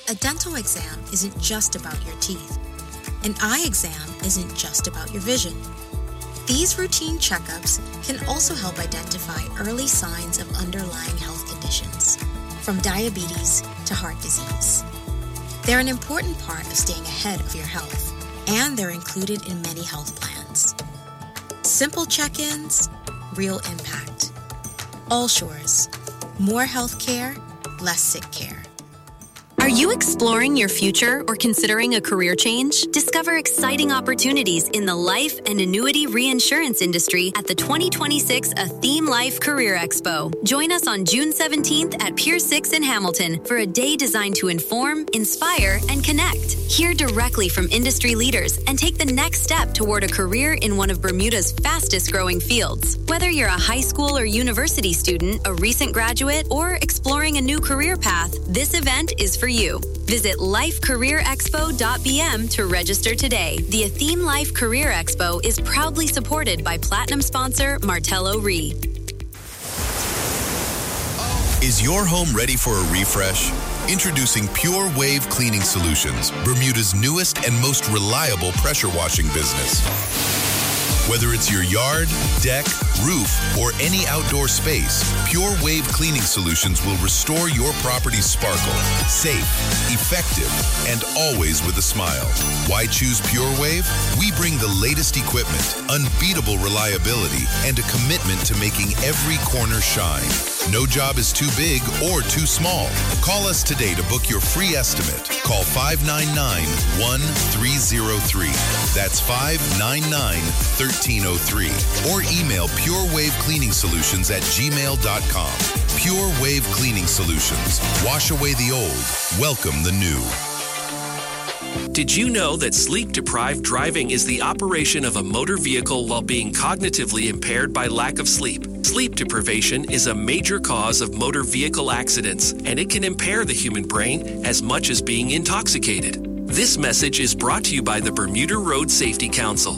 a dental exam isn't just about your teeth. An eye exam isn't just about your vision. These routine checkups can also help identify early signs of underlying health conditions, from diabetes to heart disease. They're an important part of staying ahead of your health, and they're included in many health plans. Simple check-ins, real impact. Allsures, more health care, less sick care. Are you exploring your future or considering a career change? Discover exciting opportunities in the life and annuity reinsurance industry at the 2026 Atheme Life Career Expo. Join us on June 17th at Pier 6 in Hamilton for a day designed to inform, inspire, and connect. Hear directly from industry leaders and take the next step toward a career in one of Bermuda's fastest growing fields. Whether you're a high school or university student, a recent graduate, or exploring a new career path, this event is for you. Visit lifecareerexpo.bm to register today. The Atheme Life Career Expo is proudly supported by Platinum sponsor Martello Re. Is your home ready for a refresh? Introducing Pure Wave Cleaning Solutions, Bermuda's newest and most reliable pressure washing business. Whether it's your yard, deck, roof, or any outdoor space, Pure Wave Cleaning Solutions will restore your property's sparkle. Safe, effective, and always with a smile. Why choose Pure Wave? We bring the latest equipment, unbeatable reliability, and a commitment to making every corner shine. No job is too big or too small. Call us today to book your free estimate. Call 599-1303. That's 599-1303. Or email purewavecleaningsolutions@gmail.com. Pure Wave Cleaning Solutions. Wash away the old. Welcome the new. Did you know that sleep-deprived driving is the operation of a motor vehicle while being cognitively impaired by lack of sleep? Sleep deprivation is a major cause of motor vehicle accidents, and it can impair the human brain as much as being intoxicated. This message is brought to you by the Bermuda Road Safety Council.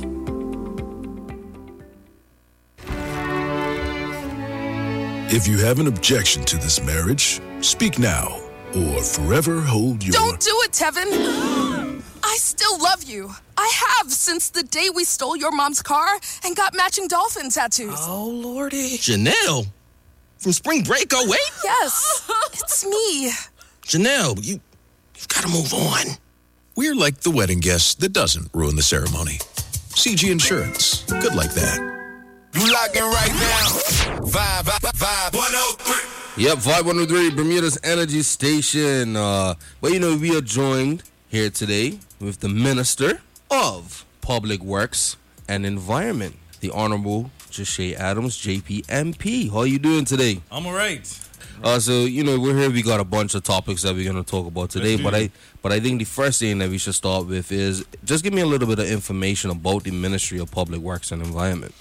If you have an objection to this marriage, speak now or forever hold your... Don't do it, Tevin! I still love you. I have since the day we stole your mom's car and got matching dolphin tattoos. Oh, Lordy. Janelle? From spring break, oh, wait? Yes, it's me. Janelle, you've got to move on. We're like the wedding guest that doesn't ruin the ceremony. CG Insurance. Good like that. You locking right now. Vibe 103. Yep, Vibe 103, Bermuda's Energy Station. We are joined here today with the Minister of Public Works and Environment, the Honorable Jashay Adams, JPMP. How are you doing today? I'm all right. We're here. We got a bunch of topics that we're going to talk about today. But I think the first thing that we should start with is just give me a little bit of information about the Ministry of Public Works and Environment.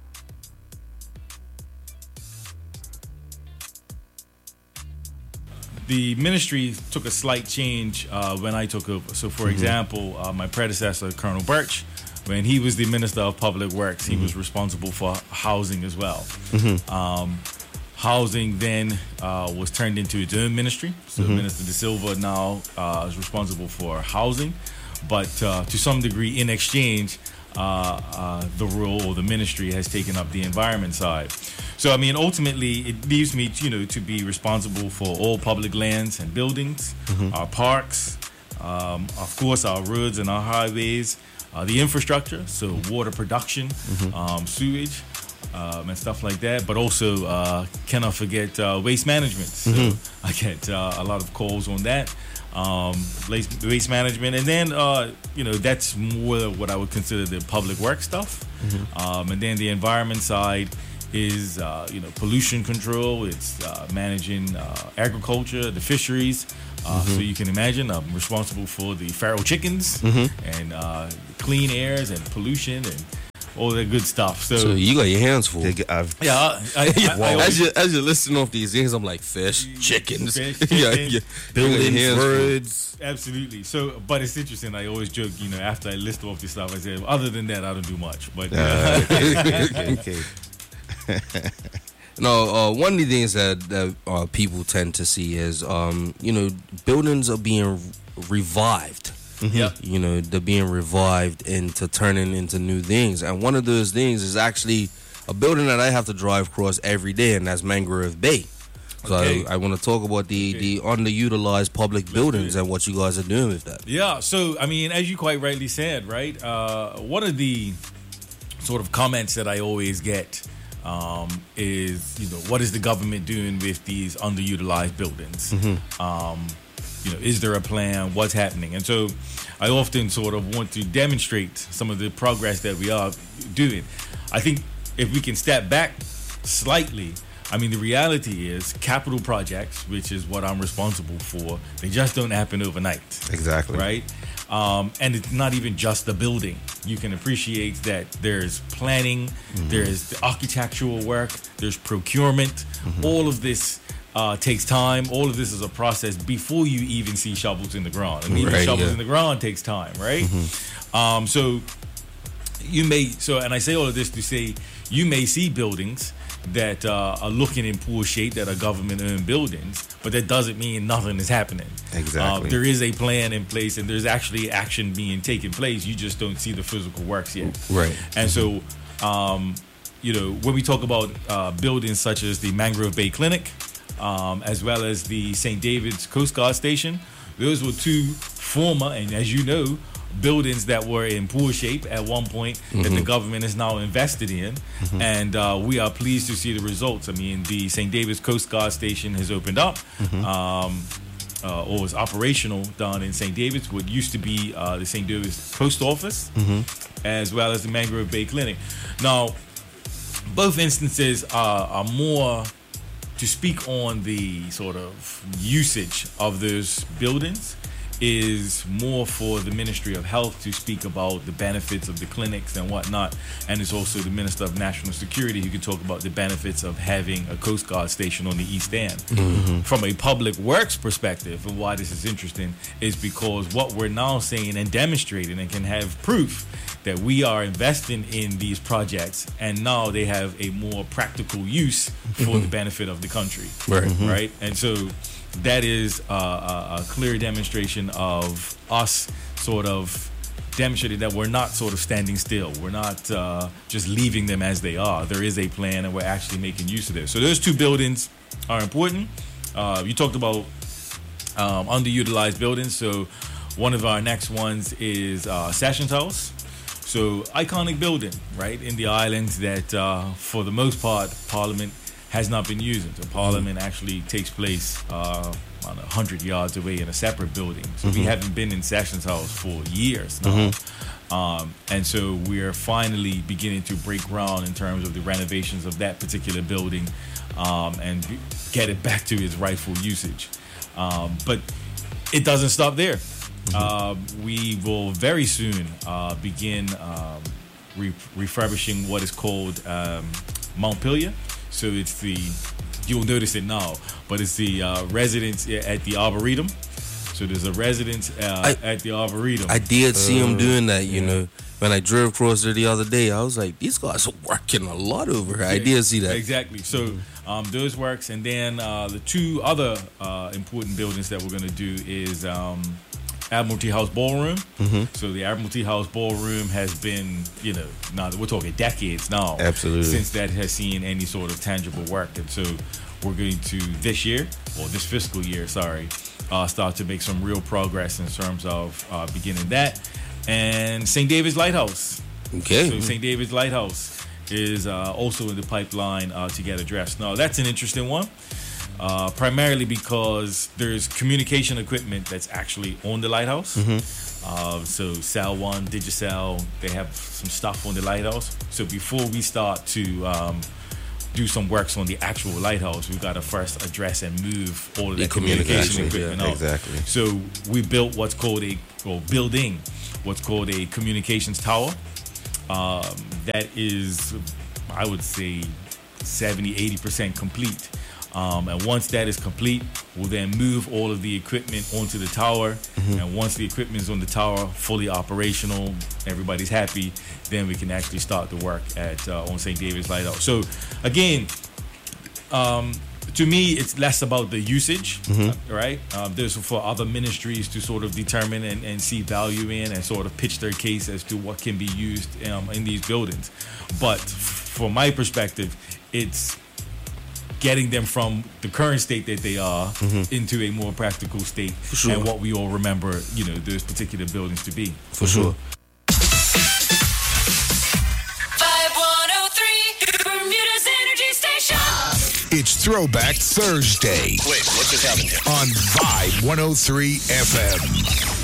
The ministry took a slight change when I took over. So, for example, my predecessor, Colonel Birch, when he was the Minister of Public Works, he was responsible for housing as well. Housing then was turned into its own ministry. So Minister De Silva now is responsible for housing. But to some degree, in exchange, the role or the ministry has taken up the environment side. So, ultimately, it leaves me, to be responsible for all public lands and buildings, our parks, of course, our roads and our highways, the infrastructure, so water production, sewage, and stuff like that. But also, cannot forget waste management. So I get a lot of calls on that. Waste management, and then that's more what I would consider the public work stuff. And then the environment side is pollution control. It's managing agriculture, the fisheries. So you can imagine I'm responsible for the feral chickens and clean airs and pollution and all that good stuff. So you got your hands full. As you're listing off these things, I'm like fish, chickens, buildings, birds. Absolutely. So, but it's interesting. I always joke, after I list off this stuff, I say, other than that, I don't do much. But okay. One of the things that people tend to see is, buildings are being revived. Mm-hmm. They're being revived into turning into new things. And one of those things is actually a building that I have to drive across every day, and that's Mangrove Bay. So I want to talk about the underutilized public buildings and what you guys are doing with that. Yeah, so, as you quite rightly said, right, one of the sort of comments that I always get is, what is the government doing with these underutilized buildings? Mm-hmm. Is there a plan? What's happening? And so I often sort of want to demonstrate some of the progress that we are doing. I think if we can step back slightly, the reality is capital projects, which is what I'm responsible for, they just don't happen overnight. Exactly. Right? And it's not even just the building. You can appreciate that there's planning, there's the architectural work, there's procurement. Mm-hmm. All of this takes time. All of this is a process before you even see shovels in the ground. And even shovels in the ground takes time, right? Mm-hmm. And I say all of this to say, you may see buildings that are looking in poor shape, that are government-owned buildings, but that doesn't mean nothing is happening. Exactly. There is a plan in place, and there's actually action being taken place. You just don't see the physical works yet. Right. And so, when we talk about buildings such as the Mangrove Bay Clinic, as well as the St. David's Coast Guard Station, those were two former, and as you know, buildings that were in poor shape at one point that the government is now invested in, and we are pleased to see the results. The St. David's Coast Guard Station has opened up, or is operational down in St. David's, what used to be the St. David's Post Office, as well as the Mangrove Bay Clinic. Now, both instances are more to speak on the sort of usage of those buildings is more for the Ministry of Health to speak about the benefits of the clinics and whatnot, and it's also the Minister of National Security who can talk about the benefits of having a Coast Guard station on the East End. From a public works perspective, and why this is interesting is because what we're now saying and demonstrating and can have proof that we are investing in these projects, and now they have a more practical use for the benefit of the country. Right? And so that is a clear demonstration of us sort of demonstrating that we're not sort of standing still. We're not just leaving them as they are. There is a plan, and we're actually making use of this. So those two buildings are important. You talked about underutilized buildings. So one of our next ones is Sessions House. So iconic building, right, in the islands that for the most part, Parliament has not been using. So Parliament actually takes place 100 yards away in a separate building. So we haven't been in Sessions House for years now. And so we're finally beginning to break ground in terms of the renovations of that particular building and get it back to its rightful usage. But it doesn't stop there. We will very soon begin refurbishing what is called Montpelier. So it's you'll notice it now, but it's the residence at the Arboretum. So there's a residence at the Arboretum. I did see him doing that, When I drove across there the other day, I was like, these guys are working a lot over here. I did see that. Exactly. So those works. And then the two other important buildings that we're going to do is Admiralty House Ballroom. So the Admiralty House Ballroom has been, now we're talking decades now. Absolutely. Since that has seen any sort of tangible work. And so we're going to this fiscal year, start to make some real progress in terms of beginning that. And St. David's Lighthouse. Okay. So St. David's Lighthouse is also in the pipeline to get addressed. Now, that's an interesting one. Primarily because there's communication equipment that's actually on the lighthouse. So Cell 1, Digicel, they have some stuff on the lighthouse. So before we start to do some works on the actual lighthouse, we've got to first address and move all of the communication equipment out. Exactly. So we built building what's called a communications tower. That is, I would say, 70-80% complete. And once that is complete, we'll then move all of the equipment onto the tower. And once the equipment is on the tower, fully operational, everybody's happy, then we can actually start the work on St. David's Lighthouse. So again, To me, it's less about the usage, right? There's for other ministries to sort of determine and see value in and sort of pitch their case as to what can be used in these buildings. But from my perspective, it's getting them from the current state that they are into a more practical state, and what we all remember, those particular buildings to be. For sure. 5103, Bermuda's Energy Station. It's Throwback Thursday. Wait, what just happened here? On Vibe 103 FM.